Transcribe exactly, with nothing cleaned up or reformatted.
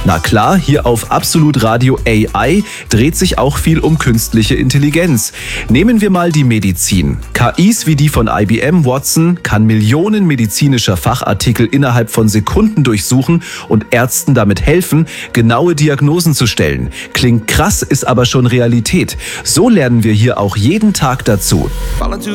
Na klar, hier auf Absolut Radio A I dreht sich auch viel um künstliche Intelligenz. Nehmen wir mal die Medizin. K Is wie die von I B M Watson kann Millionen medizinischer Fachartikel innerhalb von Sekunden durchsuchen und Ärzten damit helfen, genaue Diagnosen zu stellen. Klingt krass, ist aber schon Realität. So lernen wir hier auch jeden Tag dazu.